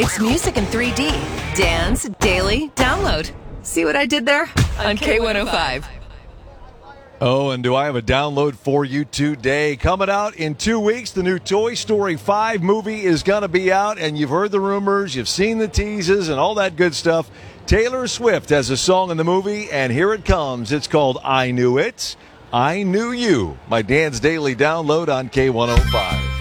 It's music in 3D. Dance, daily, download. See what I did there? On K105. Oh, and do I have a download for you today? Coming out in 2 weeks, the new Toy Story 5 movie is going to be out, and you've heard the rumors, you've seen the teases, and all that good stuff. Taylor Swift has a song in the movie, and here it comes. It's called I Knew It, I Knew You, my Dan's Daily Download on K105.